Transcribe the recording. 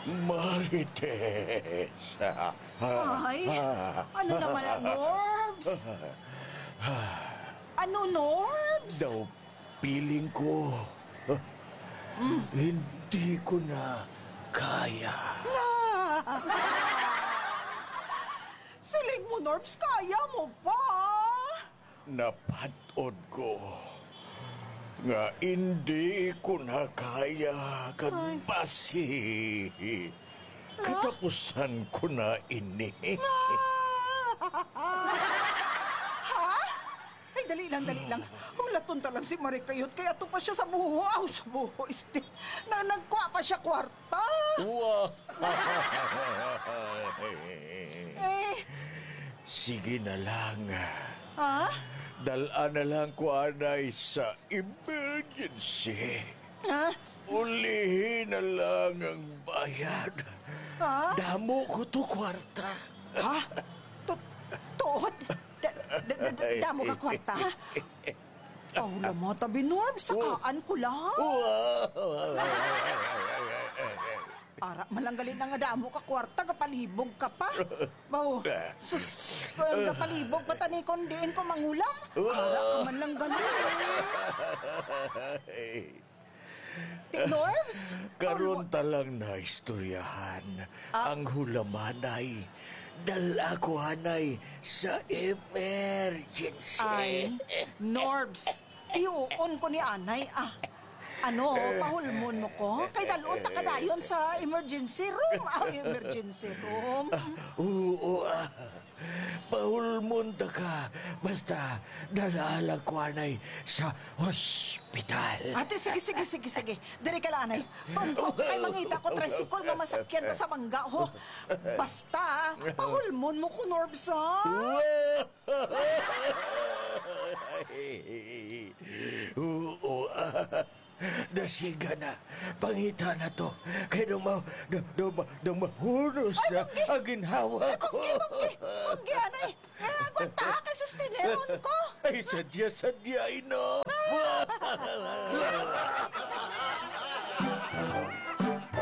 Marites. Ay, ano naman ang Norbs? Ano, Norbs? Daw, piling ko. Hindi ko na kaya. Silig mo, Norbs, kaya mo pa? Napatod ko nga hindi ko na kaya kag basi. Katapusan ko na ini. Ay, dali lang. Hulaton talang si Maricayot, kaya to pa siya sa buho. Sa buho, na nagkuha pa siya kwarta. Wow. Eh, Sige na lang. ha? Dalaan na lang ko anay sa emergency. Ha? Ulihin na lang ang bayad. Ha? Damo ko to kwarta. Ha? Tuod? Damo ka kwarta, ha? Paula mo, tabi, Norbs, sakaan ko lang. Ara, malanggalin na nga damo ka kwarta, kapalibog ka pa. Bawo, kapalibog pa tani kondiin ko mangulam. Ara ka man lang galing. Ti Norbs? Karon talang na istoryahan ang hulamanay. Dala ko hanay sa emergency. Ay, Norbs, iuon ko ni Anay, Ano, pahulmon mo ko? Kay dalon ta kadayon sa emergency room. Emergency room. Oo, pahulmunta ka. Basta, dalalang ko anay sa hospital. Ate, sige. Dari ka lanay. Ay, mangita ko tricycle nga masakyan ta sa bangga, ho. Basta, pahulmon mo ko, Norbs, ha? Oo, dasiga na. Pangita na to. Kaya mahunos na ang ginhawa ko. Paggi, anay. Agwanta ka, sustineron ko. Ay, sadya, ino.